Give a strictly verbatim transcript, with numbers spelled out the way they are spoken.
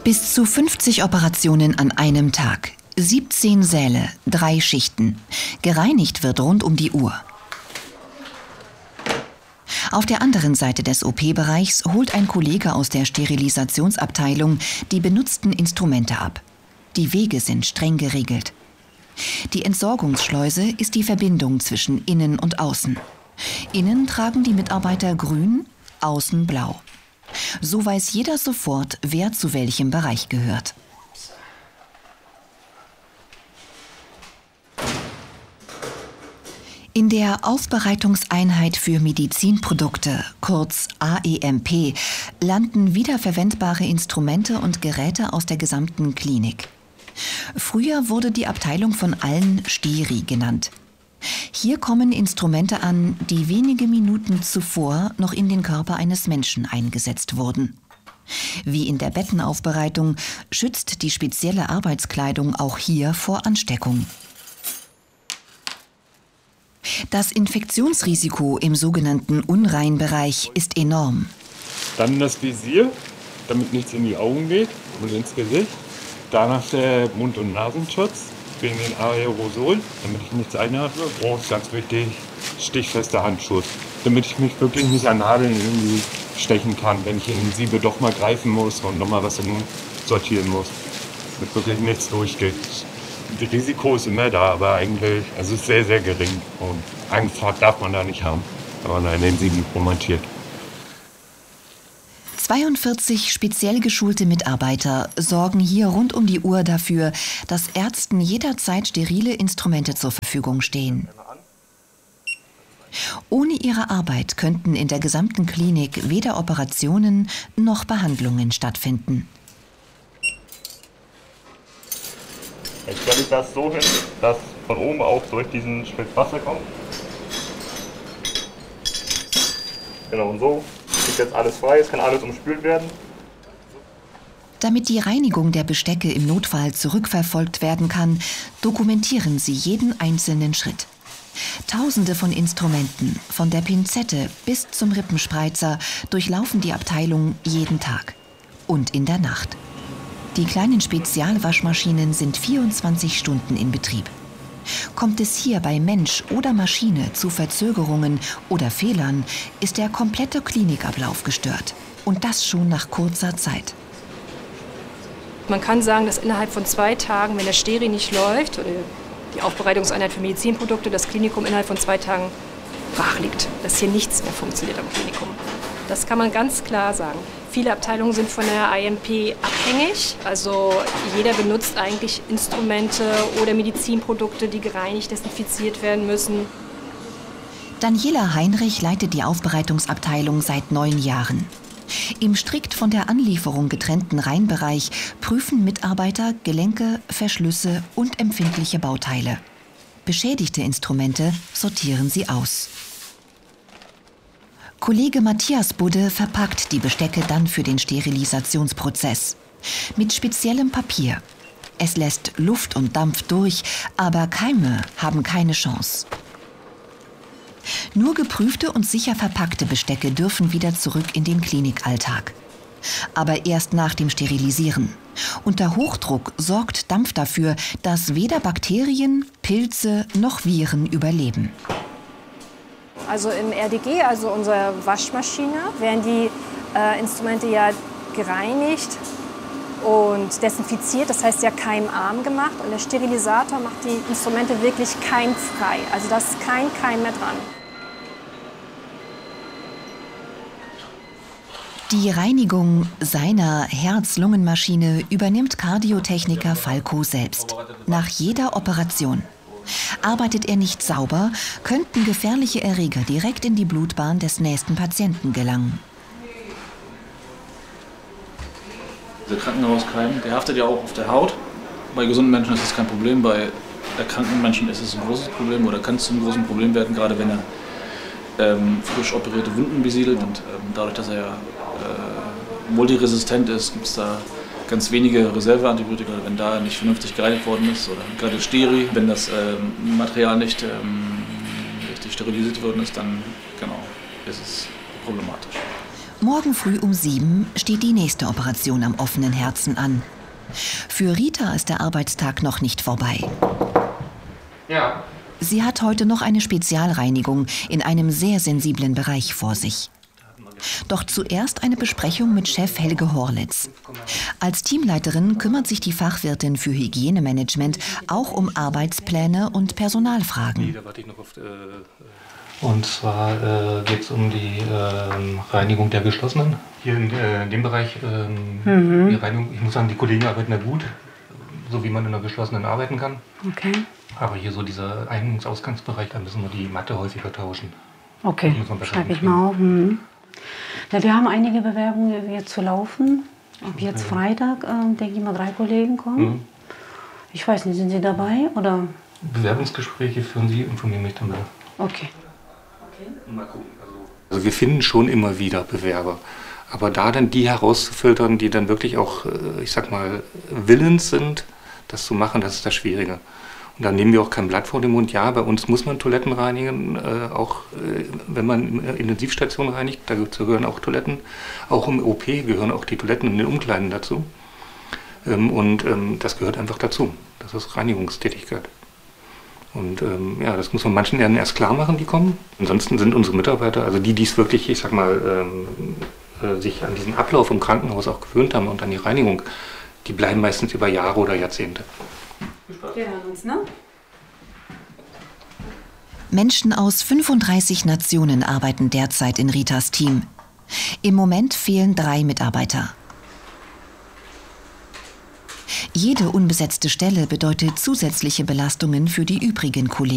Bis zu fünfzig Operationen an einem Tag. siebzehn Säle, drei Schichten. Gereinigt wird rund um die Uhr. Auf der anderen Seite des O P-Bereichs holt ein Kollege aus der Sterilisationsabteilung die benutzten Instrumente ab. Die Wege sind streng geregelt. Die Entsorgungsschleuse ist die Verbindung zwischen Innen und Außen. Innen tragen die Mitarbeiter grün, außen blau. So weiß jeder sofort, wer zu welchem Bereich gehört. In der Aufbereitungseinheit für Medizinprodukte, kurz A E M P, landen wiederverwendbare Instrumente und Geräte aus der gesamten Klinik. Früher wurde die Abteilung von allen Steri genannt. Hier kommen Instrumente an, die wenige Minuten zuvor noch in den Körper eines Menschen eingesetzt wurden. Wie in der Bettenaufbereitung schützt die spezielle Arbeitskleidung auch hier vor Ansteckung. Das Infektionsrisiko im sogenannten Unreinbereich ist enorm. Dann das Visier, damit nichts in die Augen geht und ins Gesicht. Danach der Mund- und Nasenschutz wegen den Aerosolen, damit ich nichts einatme. Und ganz wichtig, stichfeste Handschuhe, damit ich mich wirklich nicht an Nadeln irgendwie stechen kann, wenn ich in Siebe doch mal greifen muss und nochmal was sortieren muss, damit wirklich nichts durchgeht. Das Risiko ist immer da, aber eigentlich also ist sehr, sehr gering. Und Angst darf man da nicht haben, wenn man in den Sieben montiert. zweiundvierzig speziell geschulte Mitarbeiter sorgen hier rund um die Uhr dafür, dass Ärzten jederzeit sterile Instrumente zur Verfügung stehen. Ohne ihre Arbeit könnten in der gesamten Klinik weder Operationen noch Behandlungen stattfinden. Jetzt stelle ich das so hin, dass von oben auch durch diesen Schritt Wasser kommt. Genau, und so ist jetzt alles frei, es kann alles umspült werden. Damit die Reinigung der Bestecke im Notfall zurückverfolgt werden kann, dokumentieren sie jeden einzelnen Schritt. Tausende von Instrumenten, von der Pinzette bis zum Rippenspreizer, durchlaufen die Abteilung jeden Tag und in der Nacht. Die kleinen Spezialwaschmaschinen sind vierundzwanzig Stunden in Betrieb. Kommt es hier bei Mensch oder Maschine zu Verzögerungen oder Fehlern, ist der komplette Klinikablauf gestört. Und das schon nach kurzer Zeit. Man kann sagen, dass innerhalb von zwei Tagen, wenn der Steri nicht läuft, oder die Aufbereitungseinheit für Medizinprodukte, das Klinikum innerhalb von zwei Tagen brach liegt. Dass hier nichts mehr funktioniert am Klinikum. Das kann man ganz klar sagen. Viele Abteilungen sind von der A E M P abhängig. Also jeder benutzt eigentlich Instrumente oder Medizinprodukte, die gereinigt, desinfiziert werden müssen. Daniela Heinrich leitet die Aufbereitungsabteilung seit neun Jahren. Im strikt von der Anlieferung getrennten Reinbereich prüfen Mitarbeiter Gelenke, Verschlüsse und empfindliche Bauteile. Beschädigte Instrumente sortieren sie aus. Kollege Matthias Budde verpackt die Bestecke dann für den Sterilisationsprozess. Mit speziellem Papier. Es lässt Luft und Dampf durch, aber Keime haben keine Chance. Nur geprüfte und sicher verpackte Bestecke dürfen wieder zurück in den Klinikalltag. Aber erst nach dem Sterilisieren. Unter Hochdruck sorgt Dampf dafür, dass weder Bakterien, Pilze noch Viren überleben. Also im R D G, also unserer Waschmaschine, werden die äh, Instrumente ja gereinigt und desinfiziert, das heißt ja keimarm gemacht. Und der Sterilisator macht die Instrumente wirklich keimfrei, also da ist kein Keim mehr dran. Die Reinigung seiner Herz-Lungen-Maschine übernimmt Kardiotechniker Falco selbst, nach jeder Operation. Arbeitet er nicht sauber, könnten gefährliche Erreger direkt in die Blutbahn des nächsten Patienten gelangen. Der Krankenhauskeim, der haftet ja auch auf der Haut. Bei gesunden Menschen ist das kein Problem, bei erkrankten Menschen ist es ein großes Problem oder kann es zu einem großen Problem werden, gerade wenn er ähm, frisch operierte Wunden besiedelt. Und ähm, dadurch, dass er ja äh, multiresistent ist, gibt es da ganz wenige Reserveantibiotika, wenn da nicht vernünftig gereinigt worden ist, oder gerade Steri, wenn das ähm, Material nicht ähm, richtig sterilisiert worden ist, dann genau, ist es problematisch. Morgen früh um sieben steht die nächste Operation am offenen Herzen an. Für Rita ist der Arbeitstag noch nicht vorbei. Ja. Sie hat heute noch eine Spezialreinigung in einem sehr sensiblen Bereich vor sich. Doch zuerst eine Besprechung mit Chef Helge Horlitz. Als Teamleiterin kümmert sich die Fachwirtin für Hygienemanagement auch um Arbeitspläne und Personalfragen. Und zwar äh, geht es um die äh, Reinigung der Geschlossenen. Hier in, äh, in dem Bereich, äh, mhm. die Reinigung, ich muss sagen, die Kollegen arbeiten da gut, so wie man in einer geschlossenen arbeiten kann. Okay. Aber hier so dieser Ein- und Ausgangsbereich, da müssen wir die Matte häufiger tauschen. Okay, schreibe ich mal auf. Mhm. Ja, wir haben einige Bewerbungen jetzt zu laufen. Ab jetzt okay. Freitag, äh, denke ich mal, drei Kollegen kommen. Mhm. Ich weiß nicht, sind Sie dabei? Oder? Bewerbungsgespräche führen Sie, informieren mich dann bitte. Okay. Mal gucken. Also wir finden schon immer wieder Bewerber. Aber da dann die herauszufiltern, die dann wirklich auch, ich sag mal, willens sind, das zu machen, das ist das Schwierige. Und dann nehmen wir auch kein Blatt vor den Mund. Ja, bei uns muss man Toiletten reinigen, äh, auch äh, wenn man eine Intensivstation reinigt, dazu gehören auch Toiletten. Auch im O P gehören auch die Toiletten in den Umkleiden dazu. Ähm, und ähm, das gehört einfach dazu. Das ist Reinigungstätigkeit. Und ähm, ja, das muss man manchen dann erst klar machen, die kommen. Ansonsten sind unsere Mitarbeiter, also die, die es wirklich, ich sag mal, ähm, äh, sich an diesen Ablauf im Krankenhaus auch gewöhnt haben und an die Reinigung, die bleiben meistens über Jahre oder Jahrzehnte. Wir hören uns, ne? Menschen aus fünfunddreißig Nationen arbeiten derzeit in Ritas Team. Im Moment fehlen drei Mitarbeiter. Jede unbesetzte Stelle bedeutet zusätzliche Belastungen für die übrigen Kollegen.